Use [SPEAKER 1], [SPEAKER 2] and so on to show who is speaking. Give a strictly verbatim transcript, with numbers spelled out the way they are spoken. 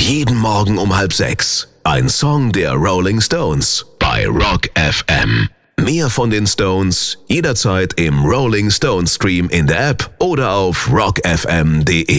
[SPEAKER 1] Jeden Morgen um halb sechs. Ein Song der Rolling Stones bei Rock F M. Mehr von den Stones jederzeit im Rolling Stones Stream in der App oder auf rock f m punkt d e.